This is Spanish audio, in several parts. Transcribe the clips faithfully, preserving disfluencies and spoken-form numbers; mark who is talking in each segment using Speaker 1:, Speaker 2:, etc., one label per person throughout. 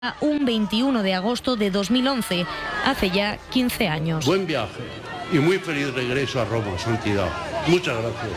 Speaker 1: Un veintiuno de agosto de dos mil once, hace ya quince años.
Speaker 2: Buen viaje y muy feliz regreso a Roma, Santidad. Muchas gracias.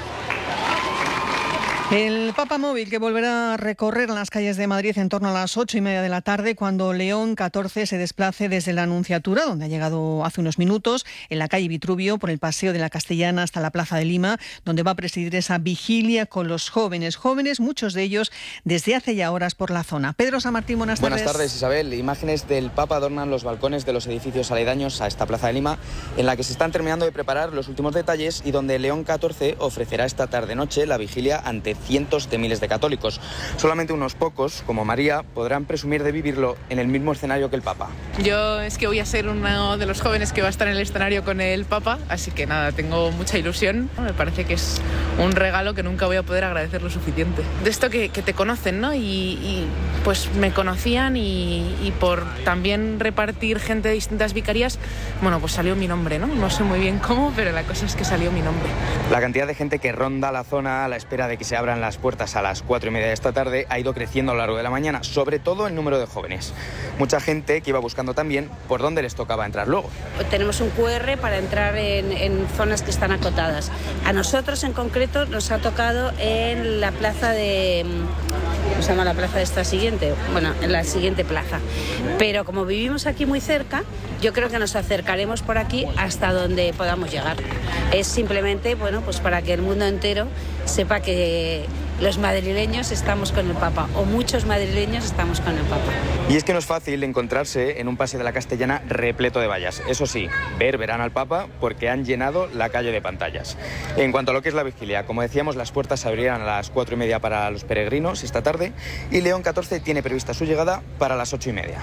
Speaker 3: El Papa Móvil, que volverá a recorrer las calles de Madrid en torno a las ocho y media de la tarde, cuando León catorce se desplace desde la Anunciatura, donde ha llegado hace unos minutos, en la calle Vitruvio, por el Paseo de la Castellana hasta la Plaza de Lima, donde va a presidir esa vigilia con los jóvenes, jóvenes, muchos de ellos desde hace ya horas por la zona. Pedro San Martín, buenas tardes.
Speaker 4: Buenas tardes, Isabel. Imágenes del Papa adornan los balcones de los edificios aledaños a esta Plaza de Lima, en la que se están terminando de preparar los últimos detalles y donde León catorce ofrecerá esta tarde-noche la vigilia ante cientos de miles de católicos. Solamente unos pocos, como María, podrán presumir de vivirlo en el mismo escenario que el Papa.
Speaker 5: Yo es que voy a ser uno de los jóvenes que va a estar en el escenario con el Papa, así que nada, tengo mucha ilusión. Me parece que es un regalo que nunca voy a poder agradecer lo suficiente. De esto que, que te conocen, ¿no? Y, y pues me conocían y, y por también repartir gente de distintas vicarías, bueno, pues salió mi nombre, ¿no? No sé muy bien cómo, pero la cosa es que salió mi nombre.
Speaker 4: La cantidad de gente que ronda la zona a la espera de que se abran las puertas a las cuatro y media de esta tarde ha ido creciendo a lo largo de la mañana, sobre todo el número de jóvenes. Mucha gente que iba buscando también por dónde les tocaba entrar luego.
Speaker 6: Tenemos un cu erre para entrar en, en zonas que están acotadas. A nosotros en concreto nos ha tocado en la plaza de... ¿Cómo se llama la plaza de esta siguiente? Bueno, en la siguiente plaza. Pero como vivimos aquí muy cerca, yo creo que nos acercaremos por aquí hasta donde podamos llegar. Es simplemente, bueno, pues para que el mundo entero sepa que los madrileños estamos con el Papa, o muchos madrileños estamos con el Papa.
Speaker 4: Y es que no es fácil encontrarse en un paseo de la Castellana repleto de vallas. Eso sí, ver verán al Papa porque han llenado la calle de pantallas. En cuanto a lo que es la vigilia, como decíamos, las puertas se abrirán a las cuatro y media para los peregrinos esta tarde y León catorce tiene prevista su llegada para las ocho y media.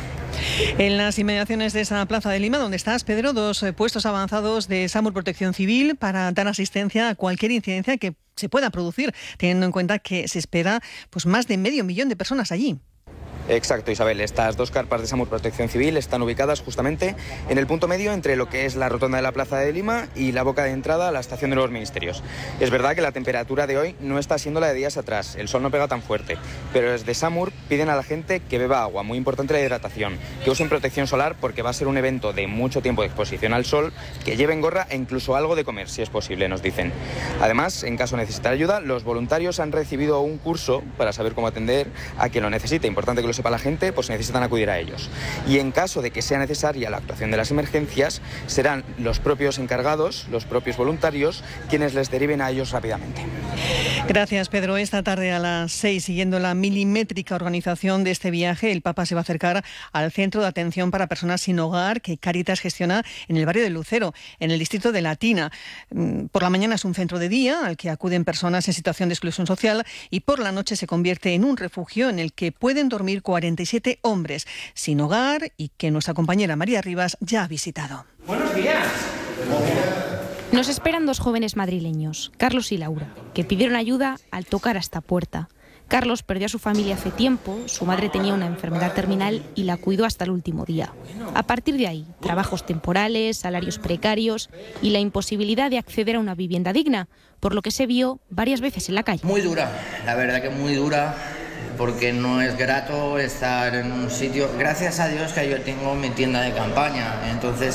Speaker 3: En las inmediaciones de esa Plaza de Lima, donde estás, Pedro, dos puestos avanzados de SAMUR Protección Civil para dar asistencia a cualquier incidencia que se pueda producir, teniendo en cuenta que se espera pues más de medio millón de personas allí.
Speaker 4: Exacto, Isabel. Estas dos carpas de SAMUR Protección Civil están ubicadas justamente en el punto medio entre lo que es la rotonda de la Plaza de Lima y la boca de entrada a la estación de Nuevos Ministerios. Es verdad que la temperatura de hoy no está siendo la de días atrás, el sol no pega tan fuerte, pero desde SAMUR piden a la gente que beba agua, muy importante la hidratación, que usen protección solar porque va a ser un evento de mucho tiempo de exposición al sol, que lleven gorra e incluso algo de comer, si es posible, nos dicen. Además, en caso de necesitar ayuda, los voluntarios han recibido un curso para saber cómo atender a quien lo necesite. Importante que lo sepa la gente, pues necesitan acudir a ellos. Y en caso de que sea necesaria la actuación de las emergencias, serán los propios encargados, los propios voluntarios, quienes les deriven a ellos rápidamente.
Speaker 3: Gracias, Pedro. Esta tarde a las seis, siguiendo la milimétrica organización de este viaje, el Papa se va a acercar al centro de atención para personas sin hogar que Cáritas gestiona en el barrio de Lucero, en el distrito de Latina. Por la mañana es un centro de día al que acuden personas en situación de exclusión social y por la noche se convierte en un refugio en el que pueden dormir cuarenta y siete hombres sin hogar y que nuestra compañera María Rivas ya ha visitado.
Speaker 7: Buenos días.
Speaker 1: Nos esperan dos jóvenes madrileños, Carlos y Laura, que pidieron ayuda al tocar a esta puerta. Carlos perdió a su familia hace tiempo, su madre tenía una enfermedad terminal y la cuidó hasta el último día. A partir de ahí, trabajos temporales, salarios precarios y la imposibilidad de acceder a una vivienda digna, por lo que se vio varias veces en la calle.
Speaker 7: Muy dura, la verdad que muy dura, porque no es grato estar en un sitio. Gracias a Dios que yo tengo mi tienda de campaña, entonces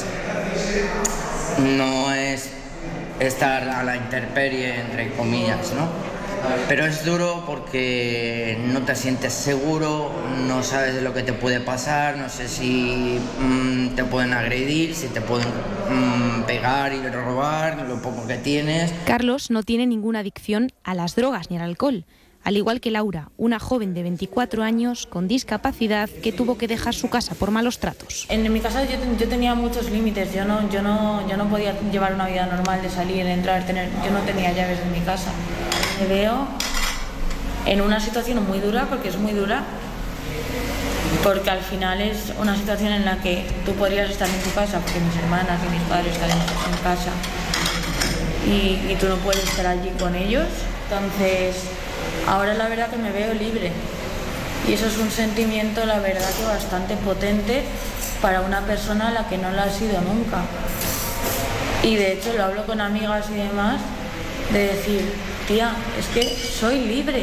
Speaker 7: no es estar a la intemperie, entre comillas, ¿no? Pero es duro porque no te sientes seguro, no sabes lo que te puede pasar, no sé si mmm, te pueden agredir, si te pueden mmm, pegar y robar lo poco que tienes.
Speaker 1: Carlos no tiene ninguna adicción a las drogas ni al alcohol, al igual que Laura, una joven de veinticuatro años con discapacidad que tuvo que dejar su casa por malos tratos.
Speaker 8: En mi casa yo, yo tenía muchos límites, yo no, yo, no, yo no podía llevar una vida normal de salir, entrar, tener, yo no tenía llaves en mi casa. Me veo en una situación muy dura, porque es muy dura, porque al final es una situación en la que tú podrías estar en tu casa, porque mis hermanas y mis padres están en casa, y, y tú no puedes estar allí con ellos. Entonces, ahora la verdad que me veo libre, y eso es un sentimiento, la verdad, que bastante potente para una persona a la que no lo ha sido nunca. Y de hecho lo hablo con amigas y demás, de decir, tía, es que soy libre,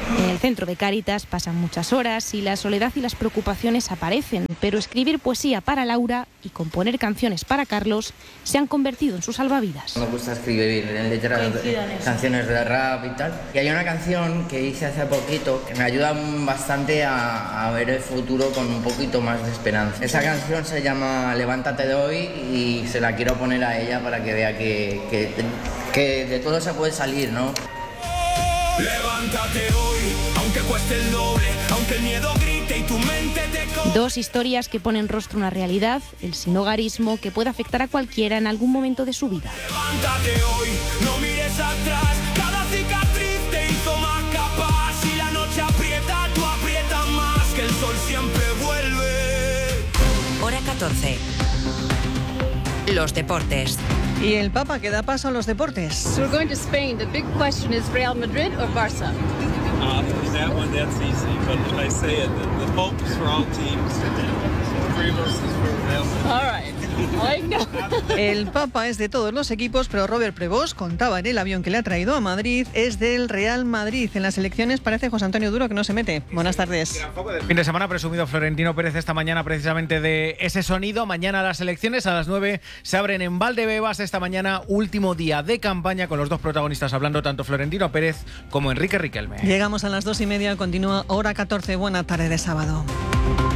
Speaker 1: En el centro de Cáritas pasan muchas horas y la soledad y las preocupaciones aparecen, pero escribir poesía para Laura y componer canciones para Carlos se han convertido en sus salvavidas.
Speaker 7: Me gusta escribir letras, canciones de rap y tal. Y hay una canción que hice hace poquito que me ayuda bastante a, a ver el futuro con un poquito más de esperanza. Esa canción se llama Levántate de hoy y se la quiero poner a ella para que vea que, que, que de todo se puede salir, ¿no?
Speaker 9: Levántate hoy, aunque cueste el doble, aunque el miedo grite y tu mente te...
Speaker 1: Dos historias que ponen rostro a una realidad, el sinhogarismo, que puede afectar a cualquiera en algún momento de su vida.
Speaker 9: Levántate hoy, no mires atrás, cada cicatriz te hizo más capaz. Si la noche aprieta, tú aprietas más, que el sol siempre vuelve.
Speaker 10: Hora catorce. Los deportes.
Speaker 3: Y el Papa que da paso a los deportes.
Speaker 11: We're going to Spain. The big question is Real Madrid or Barça?
Speaker 12: Uh, that one, that's easy, but if I say it, the, the Pope is for all teams. Three of us is for Real Madrid.
Speaker 11: All right.
Speaker 3: El Papa es de todos los equipos, pero Robert Prevost contaba en el avión que le ha traído a Madrid, es del Real Madrid. En las elecciones parece José Antonio Duro que no se mete. Buenas tardes.
Speaker 13: Fin de semana presumido Florentino Pérez esta mañana precisamente de ese sonido. Mañana las elecciones a las nueve se abren en Valdebebas. Esta mañana último día de campaña con los dos protagonistas hablando, tanto Florentino Pérez como Enrique Riquelme.
Speaker 3: Llegamos a las dos y media, continúa Hora catorce. Buena tarde de sábado.